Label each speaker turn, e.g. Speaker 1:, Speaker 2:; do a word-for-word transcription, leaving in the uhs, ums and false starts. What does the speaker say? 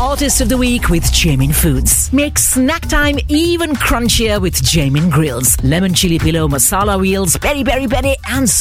Speaker 1: Hottest of the week with Jamin Foods. Make snack time even crunchier with Jamin Grills. Lemon chili pillow, masala wheels, berry berry berry and